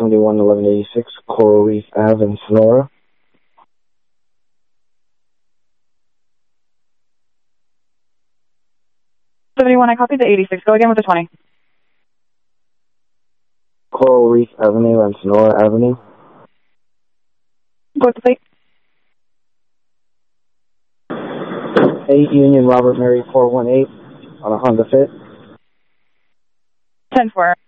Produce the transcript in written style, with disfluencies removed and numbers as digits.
71 1186 Coral Reef Ave in Sonora. I copied the 86. Go again with the 20. Coral Reef Avenue and Sonora Avenue. Go with the plate. 8 Union Robert Mary 418 on a Honda Fit. 10-4.